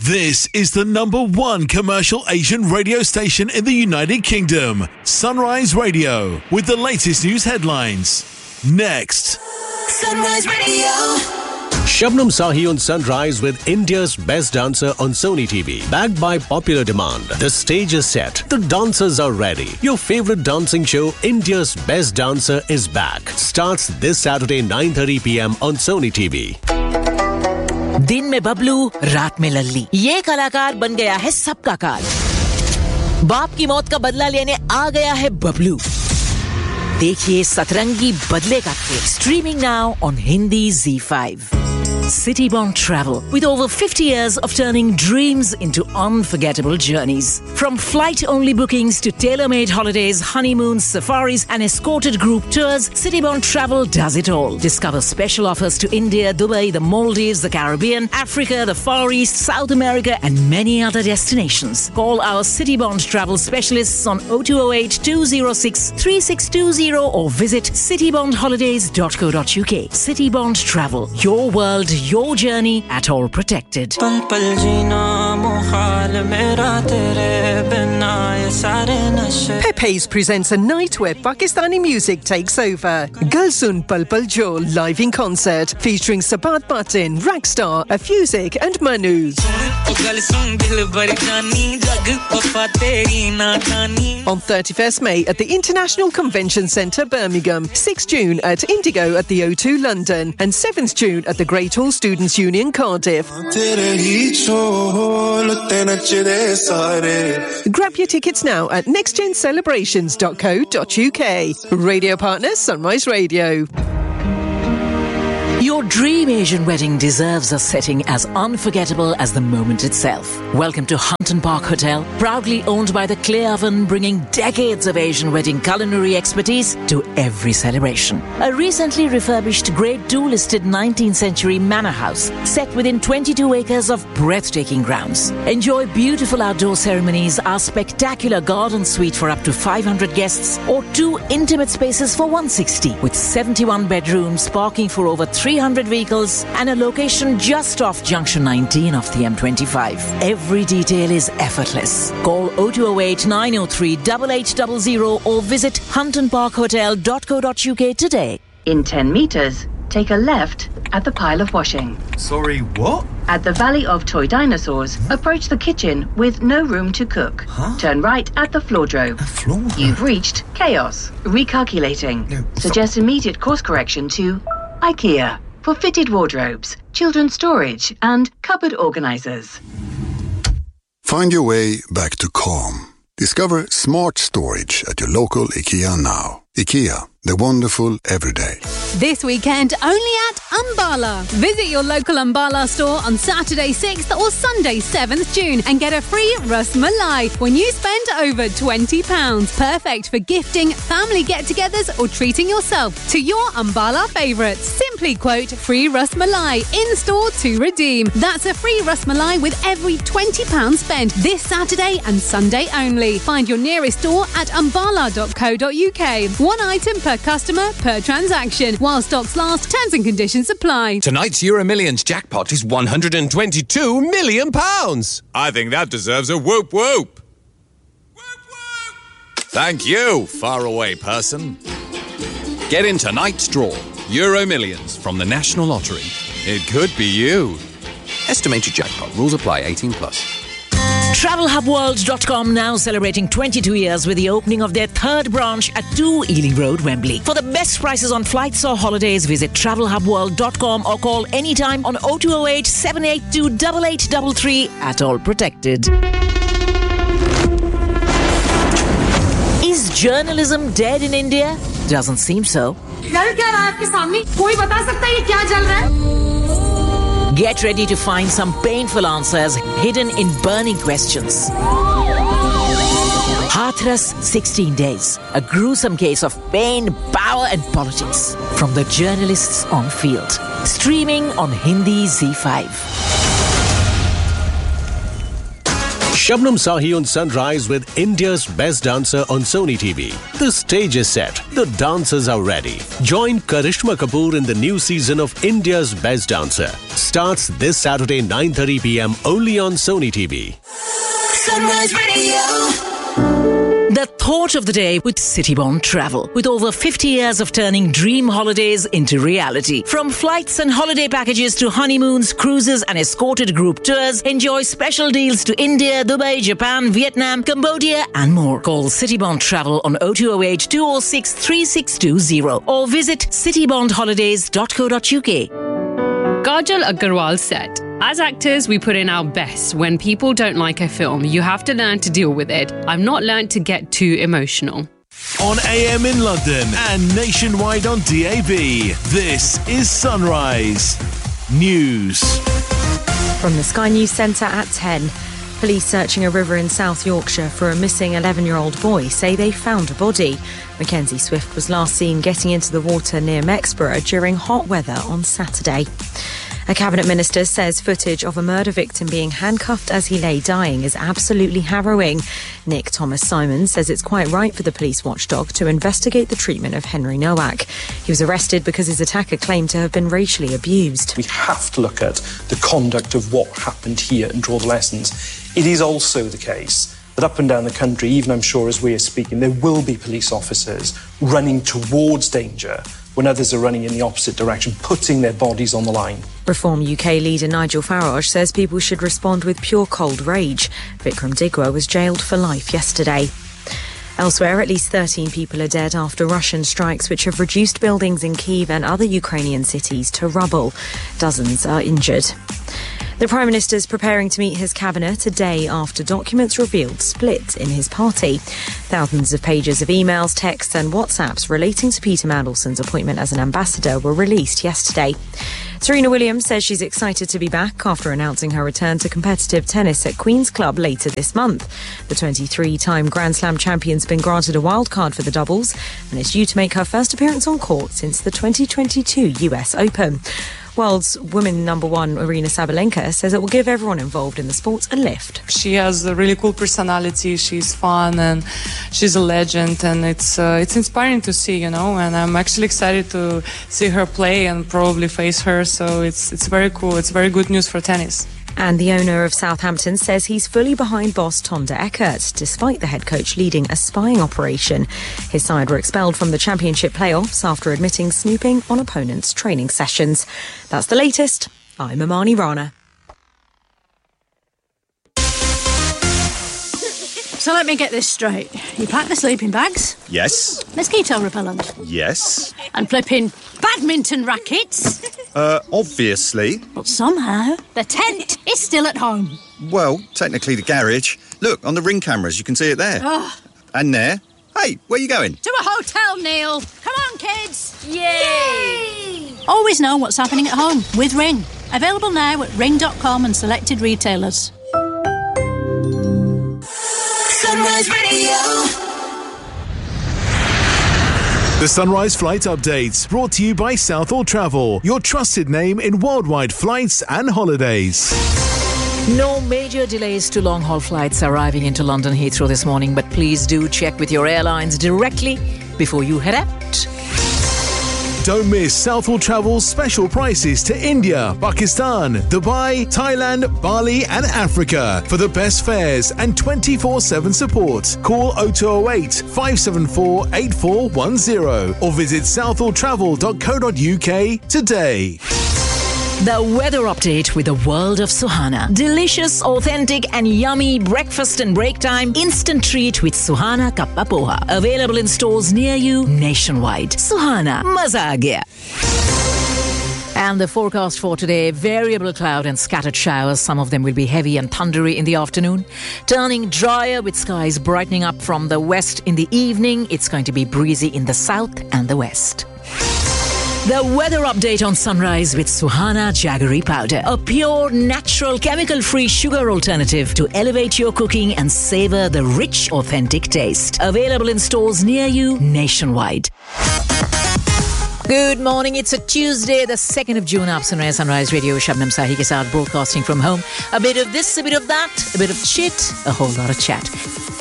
This is the #1 commercial Asian radio station in the United Kingdom. Sunrise Radio, with the latest news headlines. Next. Sunrise Radio. Shabnam Sahi on Sunrise with India's Best Dancer on Sony TV. Backed by popular demand. The stage is set. The dancers are ready. Your favorite dancing show, India's Best Dancer, is back. Starts this Saturday 9:30 p.m. on Sony TV. दिन में बबलू, रात में लल्ली। ये कलाकार बन गया है सबका काल। बाप की मौत का बदला लेने आ गया है बबलू। देखिए सतरंगी बदले का खेल। Streaming now on Hindi Z5. Citybond Travel, with over 50 years of turning dreams into unforgettable journeys. From flight-only bookings to tailor-made holidays, honeymoons, safaris and escorted group tours, Citybond Travel does it all. Discover special offers to India, Dubai, the Maldives, the Caribbean, Africa, the Far East, South America and many other destinations. Call our Citybond Travel specialists on 0208 206 3620 or visit citybondholidays.co.uk. Citybond Travel, your world, your journey, at all protected. Pepe's presents a night where Pakistani music takes over. Gulsun Pal Pal Jo live in concert featuring Sabat Patin, Rackstar, Afusic and Manu. On 31st May at the International Convention Centre, Birmingham, 6th June at Indigo at the O2 London and 7th June at the Great Hall Students' Union Cardiff. Grab your tickets now at nextgencelebrations.co.uk. Radio partner Sunrise Radio. Your dream Asian wedding deserves a setting as unforgettable as the moment itself. Welcome to Hunton Park Hotel, proudly owned by the Clay Oven, bringing decades of Asian wedding culinary expertise to every celebration. A recently refurbished Grade 2 listed 19th century manor house set within 22 acres of breathtaking grounds. Enjoy beautiful outdoor ceremonies, our spectacular garden suite for up to 500 guests, or 2 intimate spaces for 160 with 71 bedrooms, parking for over 300 vehicles and a location just off Junction 19 of the M25. Every detail is effortless. Call 0208 903 8800 or visit huntonparkhotel.co.uk today. In 10 metres, take a left at the pile of washing. Sorry, what? At the Valley of Toy Dinosaurs, approach the kitchen with no room to cook. Huh? Turn right at the floordrome. A floordrome? You've reached chaos. Recalculating. No, Suggest immediate course correction to IKEA for fitted wardrobes, children's storage and cupboard organisers. Find your way back to calm. Discover smart storage at your local IKEA now. IKEA, the wonderful everyday. This weekend, only at Ambala. Visit your local Ambala store on Saturday 6th or Sunday 7th June and get a free Ras Malai when you spend over £20. Perfect for gifting, family get-togethers or treating yourself to your Ambala favourites. Simply quote free Ras Malai in-store to redeem. That's a free Ras Malai with every £20 spent this Saturday and Sunday only. Find your nearest store at ambala.co.uk. One item per customer per transaction. While stocks last, terms and conditions apply. Tonight's Euro Millions jackpot is £122 million. I think that deserves a whoop whoop. Whoop whoop. Thank you, faraway person. Get in tonight's draw. Euro Millions from the National Lottery. It could be you. Estimated jackpot. Rules apply. 18 plus. TravelHubWorld.com now celebrating 22 years with the opening of their 3rd branch at 2 Ealing Road, Wembley. For the best prices on flights or holidays, visit TravelHubWorld.com or call anytime on 0208 782 8833 at all protected. Is journalism dead in India? Doesn't seem so. Get ready to find some painful answers hidden in burning questions. Hathras 16 Days, a gruesome case of pain, power and politics from the journalists on field. Streaming on Hindi Z5. Shabnam Sahi on Sunrise with India's Best Dancer on Sony TV. The stage is set. The dancers are ready. Join Karishma Kapoor in the new season of India's Best Dancer. Starts this Saturday 9:30 p.m. only on Sony TV. Sunrise Radio. The thought of the day with Citybond Travel. With over 50 years of turning dream holidays into reality. From flights and holiday packages to honeymoons, cruises and escorted group tours, enjoy special deals to India, Dubai, Japan, Vietnam, Cambodia and more. Call Citybond Travel on 0208 206 3620 or visit citybondholidays.co.uk. Kajal Agarwal said, "As actors, we put in our best. When people don't like a film, you have to learn to deal with it. I've not learned to get too emotional." On AM in London and nationwide on DAB, this is Sunrise News. From the Sky News Centre at 10. Police searching a river in South Yorkshire for a missing 11-year-old boy say they found a body. Mackenzie Swift was last seen getting into the water near Mexborough during hot weather on Saturday. A cabinet minister says footage of a murder victim being handcuffed as he lay dying is absolutely harrowing. Nick Thomas-Simons says it's quite right for the police watchdog to investigate the treatment of Henry Nowak. He was arrested because his attacker claimed to have been racially abused. We have to look at the conduct of what happened here and draw the lessons. It is also the case that up and down the country, even I'm sure as we are speaking, there will be police officers running towards danger when others are running in the opposite direction, putting their bodies on the line. Reform UK leader Nigel Farage says people should respond with pure cold rage. Vikram Digwa was jailed for life yesterday. Elsewhere, at least 13 people are dead after Russian strikes which have reduced buildings in Kyiv and other Ukrainian cities to rubble. Dozens are injured. The Prime Minister is preparing to meet his cabinet a day after documents revealed split in his party. Thousands of pages of emails, texts and WhatsApps relating to Peter Mandelson's appointment as an ambassador were released yesterday. Serena Williams says she's excited to be back after announcing her return to competitive tennis at Queen's Club later this month. The 23-time Grand Slam champion's been granted a wildcard for the doubles and is due to make her first appearance on court since the 2022 US Open. World's women number one, Aryna Sabalenka, says it will give everyone involved in the sport a lift. She has a really cool personality, she's fun and she's a legend, and it's inspiring to see, and I'm actually excited to see her play and probably face her, so it's very cool. It's very good news for tennis. And the owner of Southampton says he's fully behind boss Ton de Eckert, despite the head coach leading a spying operation. His side were expelled from the Championship playoffs after admitting snooping on opponents' training sessions. That's the latest. I'm Amani Rana. So let me get this straight. You packed the sleeping bags? Yes. Mosquito repellent? Yes. And flipping badminton rackets? Obviously. But somehow the tent is still at home. Well, technically the garage. Look, on the ring cameras, you can see it there. Oh. And there. Hey, where are you going? To a hotel, Neil. Come on, kids. Yay! Always know what's happening at home with Ring. Available now at ring.com and selected retailers. Sunrise Radio. The Sunrise Flight Updates, brought to you by Southall Travel, your trusted name in worldwide flights and holidays. No major delays to long-haul flights arriving into London Heathrow this morning, but please do check with your airlines directly before you head out. Don't miss Southall Travel's special prices to India, Pakistan, Dubai, Thailand, Bali and Africa. For the best fares and 24/7 support, call 0208 574 8410 or visit southalltravel.co.uk today. The weather update with the world of Suhana. Delicious, authentic and yummy breakfast and break time instant treat with Suhana Kappa Poha. Available in stores near you nationwide. Suhana, maza aa gaya. And the forecast for today, variable cloud and scattered showers. Some of them will be heavy and thundery in the afternoon. Turning drier with skies brightening up from the west in the evening. It's going to be breezy in the south and the west. The weather update on Sunrise with Suhana Jaggery Powder. A pure, natural, chemical-free sugar alternative to elevate your cooking and savor the rich, authentic taste. Available in stores near you nationwide. Good morning. It's a Tuesday, the 2nd of June. आप सुन रहे हैं Sunrise Radio, Shabnam साही के साथ, broadcasting from home. A bit of this, a bit of that, a bit of chit, a whole lot of chat.